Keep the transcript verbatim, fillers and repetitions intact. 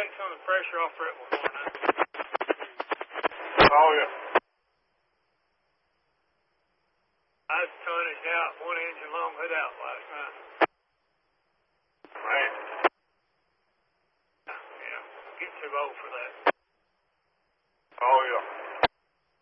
take some of the pressure off for it before now. Oh, yeah. I was tonnaged out, one engine long hood out last night. Man. Yeah, getting too old for that.